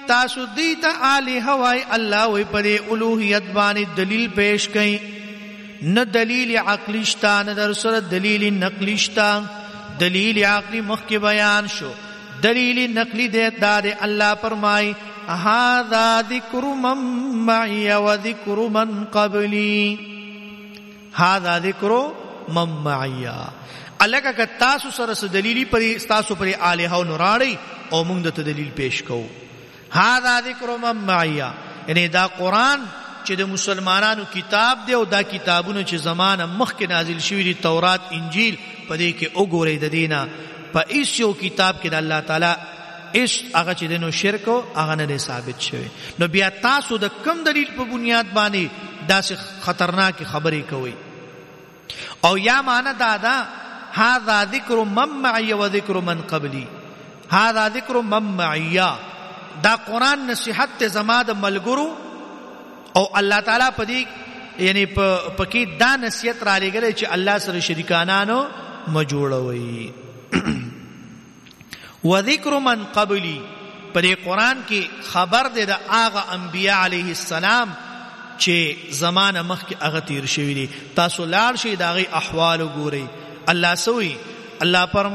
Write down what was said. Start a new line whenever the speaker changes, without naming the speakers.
تاسو دیتا الہ وای الله وی پر الوهیت باندې دلیل پیش کئ نه دلیل عقلی شتا نه در سره دلیل نقلی شتا دلیل عقلی مخک بیان شو دلیل نقلی دار الله فرمای هذا ذکر من معي وذکر من قبلی هذا ذکر من معي الګه ک تاسو سره دلیلی پر تاسو پر الہ نوراړي او موږ ته دلیل پیش کوو هذا ذکر من معي یعنی دا قران چې د مسلمانانو کتاب دی او دا کتابونه چې زمانه مخکې نازل شوی دي تورات انجیل پدې کې وګورئ د دینه په هیڅ یو کتاب کې د الله تعالی اس هغه چې دنو شرک او هغه نه ثابت شوی نو بیا تاسو د کم دلیل په بنیاد باندې داسې خطرناک خبرې کوي او یا معنی دا هذا ذکر من معي وذکر من قبلی هذا ذکر من معي دا قران نصیحت زما د ملګرو او الله تعالی پدې یعنی پکې دا نصیحت را لګل چې الله سره شریکانانو ما جوړوي وذکر من قبلی پر قرآن کې خبر دے دا آغا انبیاء علیہ السلام چې زمانه مخکې هغه تیر شوی دي تاسو لاړ شئ دا غي احوال وګورئ الله سوی الله